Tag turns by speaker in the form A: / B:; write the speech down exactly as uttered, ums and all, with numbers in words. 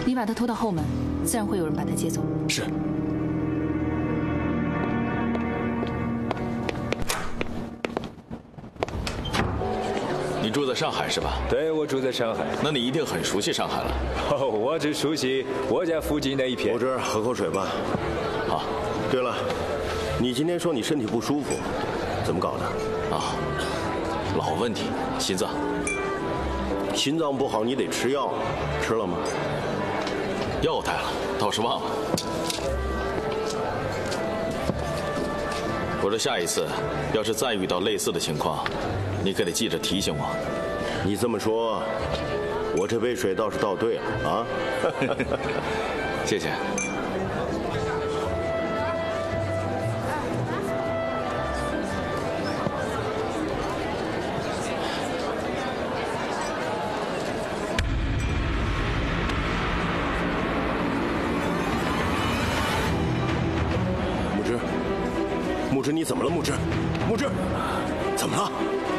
A: 你把他拖到后门，自然会有人把他接走。
B: 是。
C: 你住在上海是吧？
D: 对，我住在上海。
C: 那你一定很熟悉上海了。
D: 哦，我只熟悉我家附近那一片。
E: 我这儿喝口水吧。
C: 好。
E: 对了，你今天说你身体不舒服，怎么搞的？
C: 啊，老问题，心脏。
E: 心脏不好你得吃药，吃了吗？
C: 药带了，倒是忘了。我说下一次要是再遇到类似的情况，你可得记着提醒我。
E: 你这么说，我这杯水倒是倒对了啊！
C: 谢谢。
E: 木之，木之，你怎么了？木之，木之，怎么了？